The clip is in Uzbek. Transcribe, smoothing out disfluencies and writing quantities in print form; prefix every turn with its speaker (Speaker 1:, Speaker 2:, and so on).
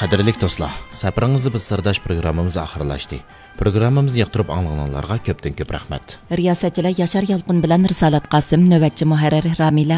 Speaker 1: Qadrlik do'stlar, safaringizni biz sirdosh programmamiz oxirlashdi. Programmamizni yoqtirib anglaganlarga ko'pdan ko'p rahmat.
Speaker 2: Riyosatchilar Yashar Yalqin bilan Risolat Qosim, navbatchi muharrir Ramila